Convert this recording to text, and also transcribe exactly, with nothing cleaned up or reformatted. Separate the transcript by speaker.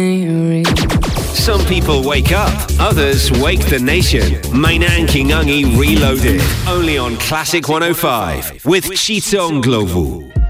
Speaker 1: Some people wake up, others wake the nation. Mainan Kingangi Reloaded, only on Classic one oh five with Chitong Glovu.